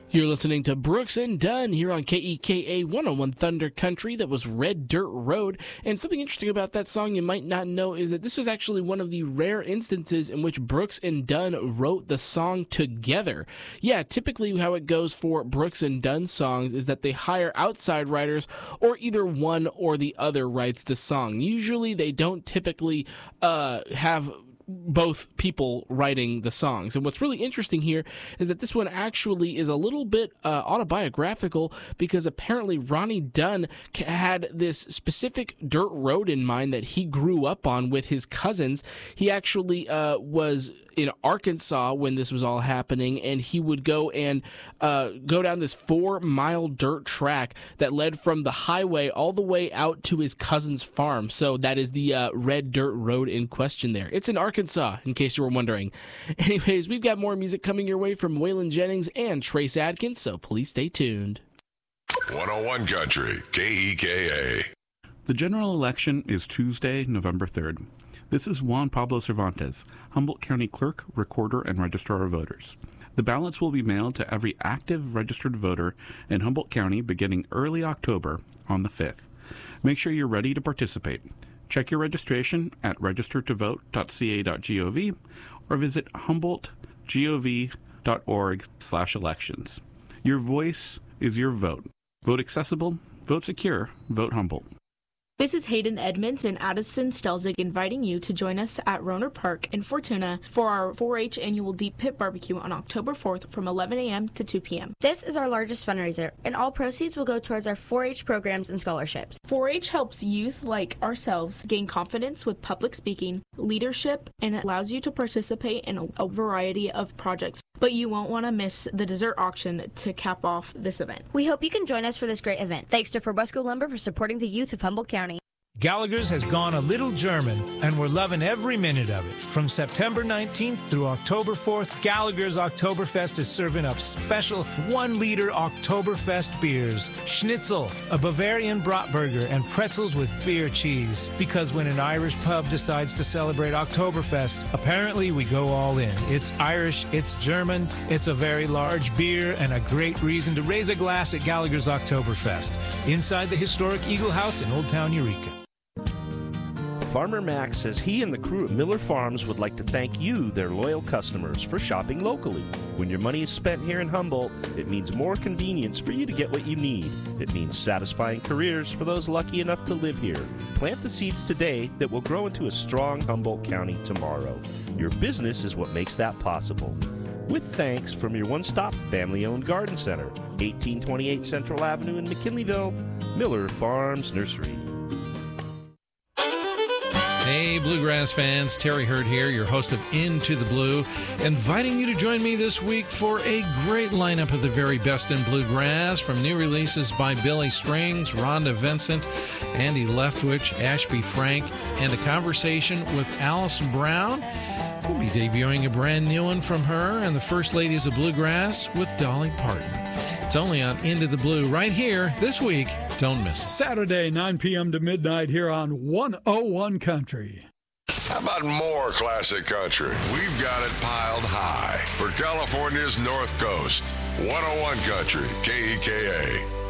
You're listening to Brooks and Dunn here on KEKA 101 Thunder Country. That was Red Dirt Road. And something interesting about that song you might not know is that this was actually one of the rare instances in which Brooks and Dunn wrote the song together. Yeah, typically how it goes for Brooks and Dunn songs is that they hire outside writers, or either one or the other writes the song. Usually they don't typically have both people writing the songs. And what's really interesting here is that this one actually is a little bit autobiographical, because apparently Ronnie Dunn had this specific dirt road in mind that he grew up on with his cousins. He actually was in Arkansas when this was all happening, and he would go and go down this 4-mile dirt track that led from the highway all the way out to his cousin's farm. So that is the Red Dirt Road in question there. It's in Arkansas, in case you were wondering. Anyways, we've got more music coming your way from Waylon Jennings and Trace Adkins, so please stay tuned. 101 Country, KEKA. The general election is Tuesday, November 3rd. This is Juan Pablo Cervantes, Humboldt County Clerk, Recorder, and Registrar of Voters. The ballots will be mailed to every active registered voter in Humboldt County beginning early October on the 5th. Make sure you're ready to participate. Check your registration at registertovote.ca.gov or visit humboldtgov.org/elections. Your voice is your vote. Vote accessible, vote secure, vote Humboldt. This is Hayden Edmonds and Addison Stelzig inviting you to join us at Roner Park in Fortuna for our 4-H annual Deep Pit Barbecue on October 4th from 11 a.m. to 2 p.m. This is our largest fundraiser, and all proceeds will go towards our 4-H programs and scholarships. 4-H helps youth like ourselves gain confidence with public speaking, leadership, and allows you to participate in a variety of projects. But you won't want to miss the dessert auction to cap off this event. We hope you can join us for this great event. Thanks to Forbusco Lumber for supporting the youth of Humboldt County. Gallagher's has gone a little German, and we're loving every minute of it. From September 19th through October 4th, Gallagher's Oktoberfest is serving up special 1-liter Oktoberfest beers, schnitzel, a Bavarian bratburger, and pretzels with beer cheese. Because when an Irish pub decides to celebrate Oktoberfest, apparently we go all in. It's Irish, it's German, it's a very large beer, and a great reason to raise a glass at Gallagher's Oktoberfest, inside the historic Eagle House in Old Town Eureka. Farmer Mac says he and the crew at Miller Farms would like to thank you, their loyal customers, for shopping locally. When your money is spent here in Humboldt, it means more convenience for you to get what you need. It means satisfying careers for those lucky enough to live here. Plant the seeds today that will grow into a strong Humboldt County tomorrow. Your business is what makes that possible. With thanks from your one-stop family-owned garden center, 1828 Central Avenue in McKinleyville, Miller Farms Nursery. Hey, Bluegrass fans, Terry Hurd here, your host of Into the Blue, inviting you to join me this week for a great lineup of the very best in Bluegrass, from new releases by Billy Strings, Rhonda Vincent, Andy Leftwich, Ashby Frank, and a conversation with Allison Brown. We'll be debuting a brand new one from her and the First Ladies of Bluegrass with Dolly Parton. It's only on Into the Blue right here this week. Don't miss it. Saturday, 9 p.m. to midnight here on 101 Country. How about more classic country? We've got it piled high for California's North Coast. 101 Country, KEKA.